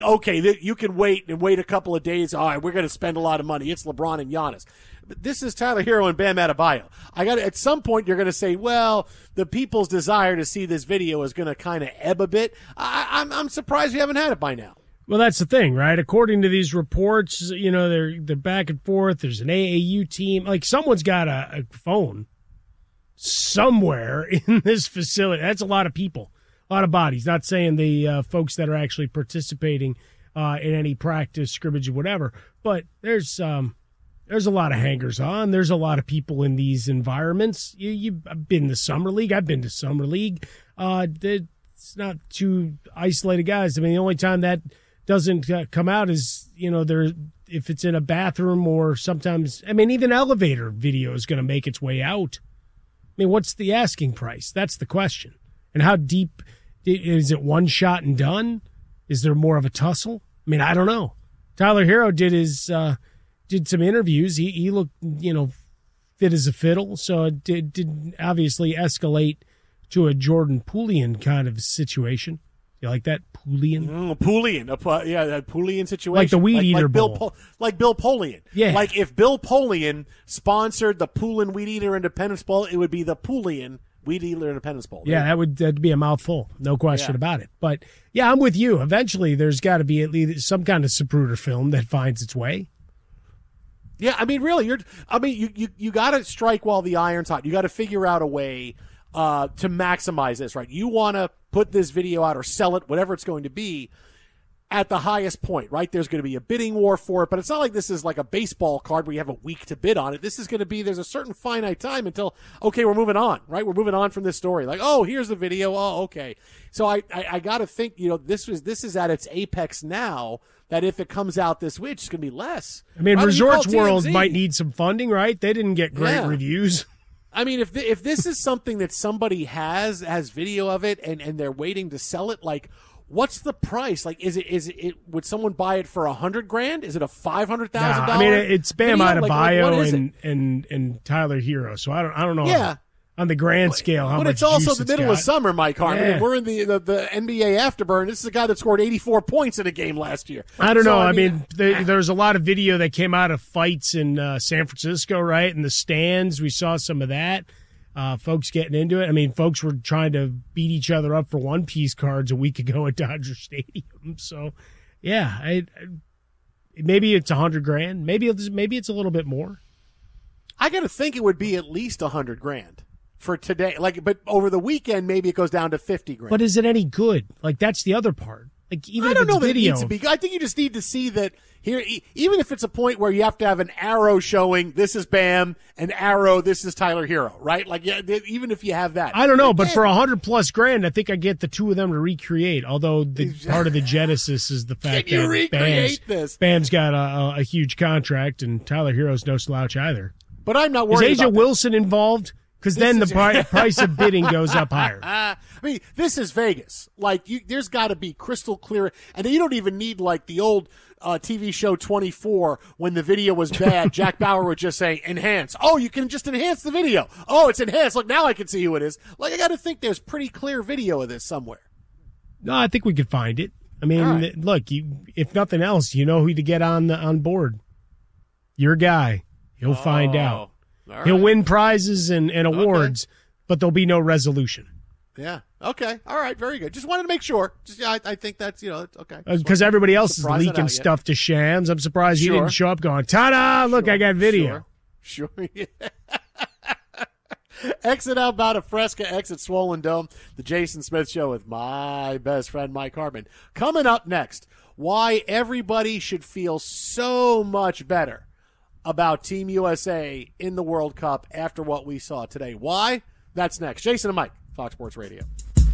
okay, you can wait a couple of days. All right, we're going to spend a lot of money. It's LeBron and Giannis. But this is Tyler Hero and Bam Adebayo. At some point, you're going to say, well, the people's desire to see this video is going to kind of ebb a bit. I'm surprised we haven't had it by now. Well, that's the thing, right? According to these reports, they're back and forth. There's an AAU team. Like, someone's got a phone somewhere in this facility. That's a lot of people, a lot of bodies. Not saying the folks that are actually participating in any practice, scrimmage, or whatever, but there's a lot of hangers-on. There's a lot of people in these environments. You've been to Summer League. I've been to Summer League. It's not two isolated guys. I mean, the only time that doesn't come out is, if it's in a bathroom or sometimes, even elevator video is going to make its way out. What's the asking price? That's the question. And how deep is it? One shot and done? Is there more of a tussle? I don't know. Tyler Hero did some interviews. He looked, fit as a fiddle. So it did obviously escalate to a Jordan Poolian kind of situation. You like that? Poolian? Poolian. That Poolian situation. Like the Weed Eater Bowl. Like Bill Polian. Yeah. Like if Bill Polian sponsored the Poolin Weed Eater Independence Bowl, it would be the Poolian Weed Eater Independence Bowl. Yeah, that'd be a mouthful. No question about it. But, yeah, I'm with you. Eventually there's got to be at least some kind of Zapruder film that finds its way. Yeah, really, you got to strike while the iron's hot. You got to figure out a way to maximize this, right? You want to put this video out or sell it, whatever it's going to be, at the highest point, right? There's going to be a bidding war for it, but it's not like this is like a baseball card where you have a week to bid on it. This is going to be, there's a certain finite time until, okay, we're moving on, right? We're moving on from this story. Like, oh, here's the video. Oh, okay. So I got to think, this is at its apex now, that if it comes out this week, it's going to be less. Resorts World might need some funding, right? They didn't get great reviews. If this is something that somebody has video of it and they're waiting to sell it, like, what's the price? Like, is it would someone buy it for $100,000? Is it a $500,000? It's Bam Adebayo and Tyler Hero. So I don't know. Yeah. On the grand scale, how much. But it's also the middle of summer, Mike Harmon. Yeah. We're in the NBA afterburn. This is a guy that scored 84 points in a game last year. I don't know. There's a lot of video that came out of fights in San Francisco, right? In the stands, we saw some of that. Folks getting into it. Folks were trying to beat each other up for one-piece cards a week ago at Dodger Stadium. So, yeah, maybe it's $100,000. Maybe it's a little bit more. I got to think it would be at least $100,000 for today. But over the weekend, maybe it goes down to $50,000. But is it any good? That's the other part. Even I don't know that video, it needs to be. I think you just need to see that here. Even if it's a point where you have to have an arrow showing this is Bam, an arrow this is Tyler Hero, right? Even if you have that, I don't know. But for $100,000+, I think I get the two of them to recreate. Although part of the genesis is the fact that Bam's got a huge contract and Tyler Hero's no slouch either. But I'm not worried. Is Asia Wilson involved? Because then the price of bidding goes up higher. This is Vegas. There's got to be crystal clear, and you don't even need the old TV show 24 when the video was bad. Jack Bauer would just say enhance. Oh, you can just enhance the video. Oh, it's enhanced. Look, now I can see who it is. I got to think there's pretty clear video of this somewhere. No, I think we could find it. Right. Look, if nothing else, you know who to get on board. Your guy. He'll find out. Right. He'll win prizes and awards, but there'll be no resolution. Yeah. Okay. All right. Very good. Just wanted to make sure. I think that's, okay. Because everybody else is leaking stuff to Shams. I'm surprised he didn't show up going, ta-da, look, I got video. Sure. Yeah. Exit outbound of Fresca, exit Swollen Dome. The Jason Smith Show with my best friend, Mike Harmon. Coming up next, why everybody should feel so much better about Team USA in the World Cup after what we saw today. Why? That's next. Jason and Mike, Fox Sports Radio.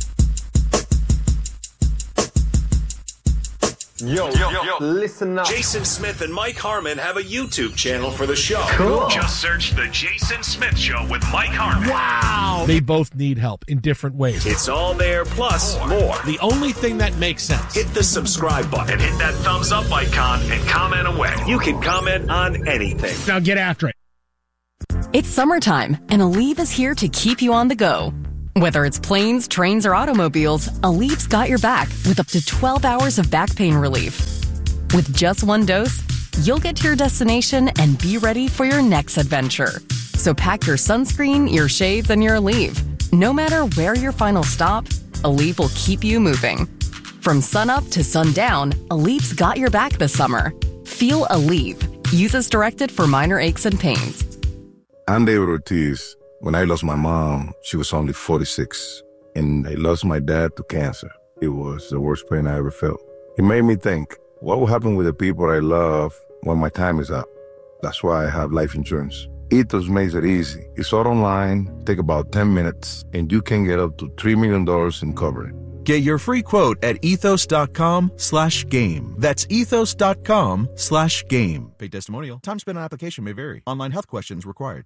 Yo, listen up. Jason Smith and Mike Harmon have a YouTube channel for the show. Cool. Just search The Jason Smith Show with Mike Harmon. Wow. They both need help in different ways. It's all there, plus more. The only thing that makes sense. Hit the subscribe button And hit that thumbs up icon and comment away. You can comment on anything. Now get after it. It's summertime, and Aleve is here to keep you on the go. Whether it's planes, trains, or automobiles, Aleve's got your back with up to 12 hours of back pain relief. With just one dose, you'll get to your destination and be ready for your next adventure. So pack your sunscreen, your shades, and your Aleve. No matter where your final stop, Aleve will keep you moving. From sunup to sundown, Aleve's got your back this summer. Feel Aleve. Use as directed for minor aches and pains. I'm David Ortiz. When I lost my mom, she was only 46, and I lost my dad to cancer. It was the worst pain I ever felt. It made me think, what will happen with the people I love when my time is up? That's why I have life insurance. Ethos makes it easy. It's all online, take about 10 minutes, and you can get up to $3 million in coverage. Get your free quote at ethos.com/game. That's ethos.com/game. Paid testimonial. Time spent on application may vary. Online health questions required.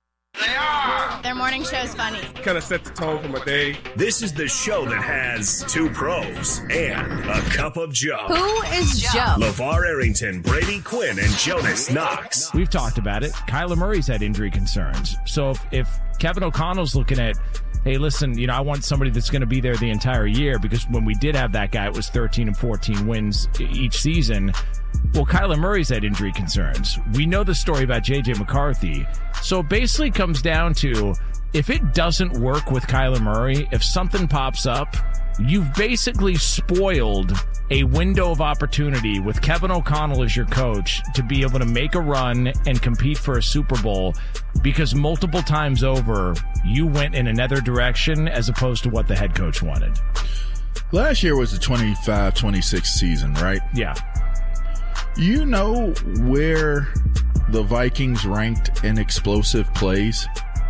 Their morning show's funny. Kind of set the tone for my day. This is the show that has 2 pros and a cup of Joe. Who is Joe? LeVar Arrington, Brady Quinn, and Jonas Knox. We've talked about it. Kyler Murray's had injury concerns. So if Kevin O'Connell's looking at, hey, listen, I want somebody that's going to be there the entire year, because when we did have that guy, it was 13 and 14 wins each season. Well, Kyler Murray's had injury concerns. We know the story about J.J. McCarthy. So it basically comes down to, if it doesn't work with Kyler Murray, if something pops up, you've basically spoiled a window of opportunity with Kevin O'Connell as your coach to be able to make a run and compete for a Super Bowl, because multiple times over, you went in another direction as opposed to what the head coach wanted. Last year was the 25-26 season, right? Yeah. You know where the Vikings ranked in explosive plays?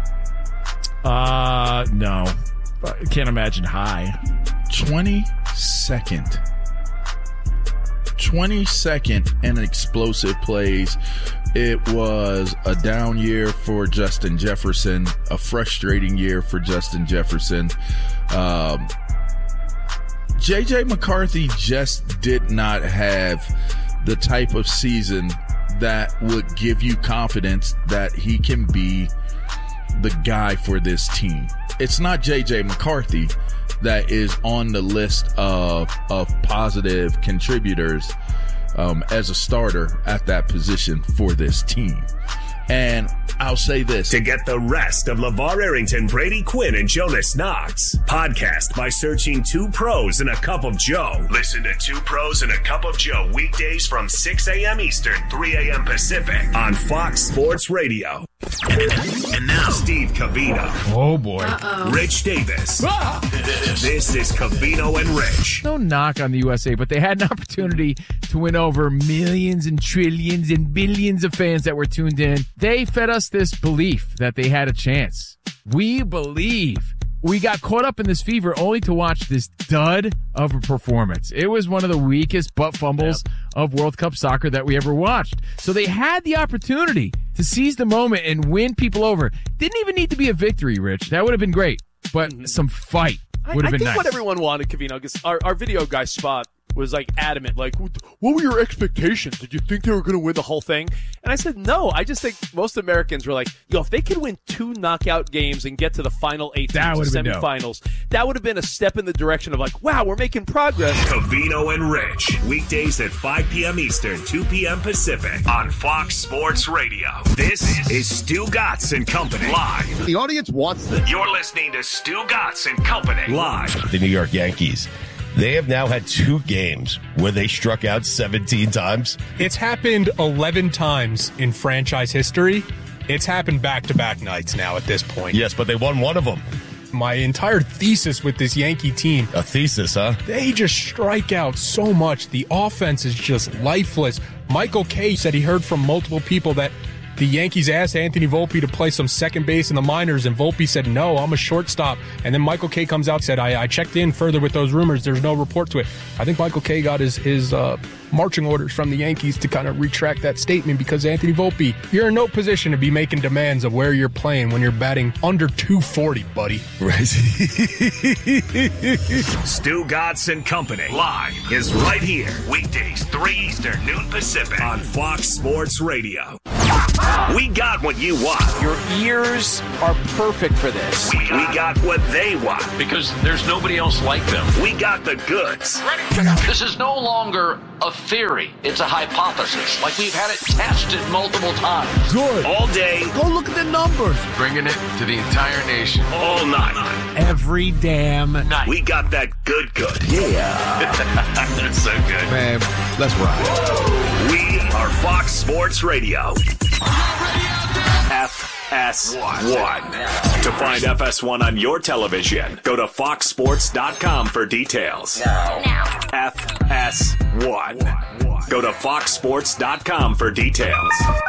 No. I can't imagine high. 22nd. 22nd in explosive plays. It was a down year for Justin Jefferson, a frustrating year for Justin Jefferson. J.J. McCarthy just did not have the type of season that would give you confidence that he can be the guy for this team. It's not J.J. McCarthy that is on the list of positive contributors as a starter at that position for this team. And I'll say this. To get the rest of LeVar Arrington, Brady Quinn, and Jonas Knox, podcast by searching 2 Pros and a Cup of Joe. Listen to 2 Pros and a Cup of Joe weekdays from 6 a.m. Eastern, 3 a.m. Pacific on Fox Sports Radio. And now, Steve Covino. Oh, boy. Rich Davis. This is Covino and Rich. No knock on the USA, but they had an opportunity to win over millions and trillions and billions of fans that were tuned in. They fed us this belief that they had a chance. We believe. We got caught up in this fever only to watch this dud of a performance. It was one of the weakest butt fumbles of World Cup soccer that we ever watched. So they had the opportunity to seize the moment and win people over. Didn't even need to be a victory, Rich. That would have been great. But some fight would have been nice. I think what everyone wanted, Covino, because our video guy, Spot, was adamant, what were your expectations? Did you think they were going to win the whole thing? And I said, no, I just think most Americans were if they could win 2 knockout games and get to the final 8 teams, the semifinals, that would have been a step in the direction of wow, we're making progress. Covino and Rich, weekdays at 5 p.m. Eastern, 2 p.m. Pacific on Fox Sports Radio. This is Stu Gatz and Company live. The audience wants this. You're listening to Stu Gatz and Company live. The New York Yankees. They have now had 2 games where they struck out 17 times. It's happened 11 times in franchise history. It's happened back-to-back nights now at this point. Yes, but they won one of them. My entire thesis with this Yankee team. A thesis, huh? They just strike out so much. The offense is just lifeless. Michael Kay said he heard from multiple people that the Yankees asked Anthony Volpe to play some second base in the minors, and Volpe said, no, I'm a shortstop. And then Michael Kay comes out and said, I checked in further with those rumors. There's no report to it. I think Michael Kay got his marching orders from the Yankees to kind of retract that statement, because Anthony Volpe, you're in no position to be making demands of where you're playing when you're batting under 240, buddy. Right. Stu Gatz and Company live is right here. Weekdays, 3 Eastern, noon Pacific on Fox Sports Radio. We got what you want. Your ears are perfect for this. We got what they want. Because there's nobody else like them. We got the goods. This is no longer a theory. It's a hypothesis. Like we've had it tested multiple times. Good. All day. Go look at the numbers. Bringing it to the entire nation. All night. Every damn night. We got that good. Yeah. That's so good. Man, let's ride. We are Fox Sports Radio. FS1. To find FS1 on your television, go to foxsports.com for details. Now. FS1. Go to foxsports.com for details.